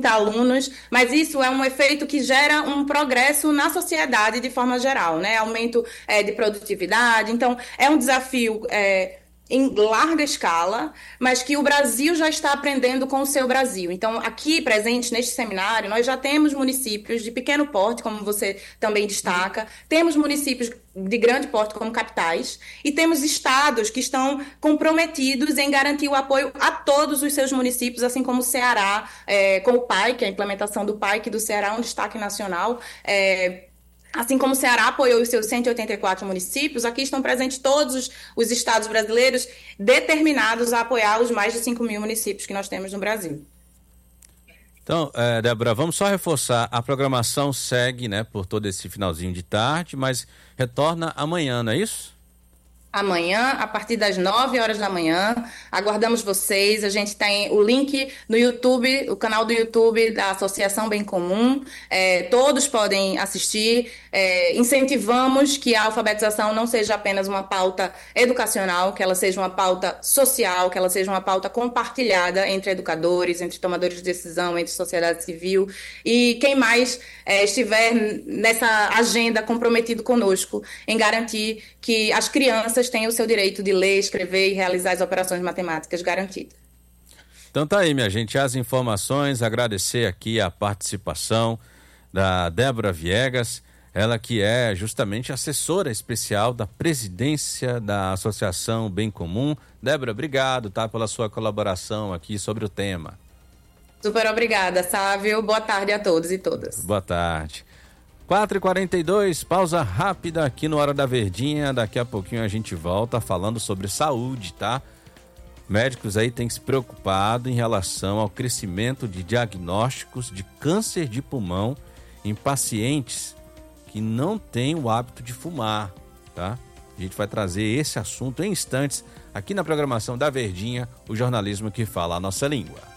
30 alunos, mas isso é um efeito que gera um progresso na sociedade de forma geral, né? Aumento de produtividade. Então, é um desafio em larga escala, mas que o Brasil já está aprendendo com o seu Brasil. Então, aqui presente neste seminário, nós já temos municípios de pequeno porte, como você também destaca, temos municípios de grande porte como capitais, e temos estados que estão comprometidos em garantir o apoio a todos os seus municípios, assim como o Ceará, com o PAIC, a implementação do PAIC do Ceará, um destaque nacional. Assim como o Ceará apoiou os seus 184 municípios, aqui estão presentes todos os estados brasileiros determinados a apoiar os mais de 5.000 municípios que nós temos no Brasil. Então, Débora, vamos só reforçar, a programação segue, né, por todo esse finalzinho de tarde, mas retorna amanhã, não é isso? Amanhã, a partir das 9 horas da manhã, aguardamos vocês. A gente tem o link no YouTube, o canal do YouTube da Associação Bem Comum. Todos podem assistir. Incentivamos que a alfabetização não seja apenas uma pauta educacional, que ela seja uma pauta social, que ela seja uma pauta compartilhada entre educadores, entre tomadores de decisão, entre sociedade civil. E quem mais estiver nessa agenda comprometido conosco em garantir que as crianças têm o seu direito de ler, escrever e realizar as operações matemáticas garantidas. Então tá aí, minha gente, as informações, agradecer aqui a participação da Débora Viegas, ela que é justamente assessora especial da presidência da Associação Bem Comum. Débora, obrigado, tá, pela sua colaboração aqui sobre o tema. Super obrigada, Sávio. Boa tarde a todos e todas. Boa tarde. 4h42, pausa rápida aqui no Hora da Verdinha. Daqui a pouquinho a gente volta falando sobre saúde, tá? Médicos aí têm se preocupado em relação ao crescimento de diagnósticos de câncer de pulmão em pacientes que não têm o hábito de fumar, tá? A gente vai trazer esse assunto em instantes aqui na programação da Verdinha, o jornalismo que fala a nossa língua.